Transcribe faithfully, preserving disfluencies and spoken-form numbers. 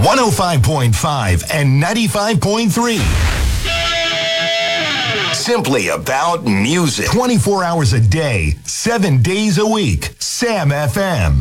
one oh five point five and ninety-five point three. Simply about music. twenty-four hours a day, seven days a week. Sam F M.